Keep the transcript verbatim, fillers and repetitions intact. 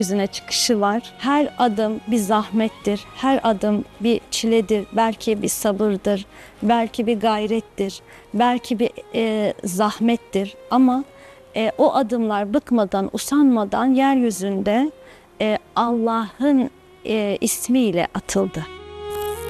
Yüzüne çıkışı var. Her adım bir zahmettir. Her adım bir çiledir. Belki bir sabırdır. Belki bir gayrettir. Belki bir e, zahmettir. Ama e, o adımlar bıkmadan, usanmadan yeryüzünde e, Allah'ın e, ismiyle atıldı.